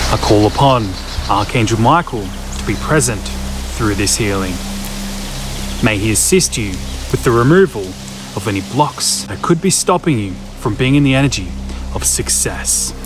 I call upon Archangel Michael to be present through this healing. May he assist you with the removal of any blocks that could be stopping you from being in the energy of success.